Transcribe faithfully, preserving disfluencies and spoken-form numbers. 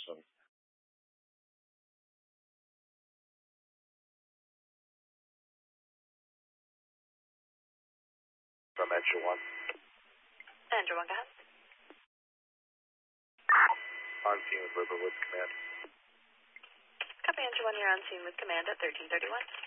system. From Engine one. Engine one, go ahead. On scene with Riverwood Command. Copy, Engine one, you're on scene with command at thirteen thirty-one.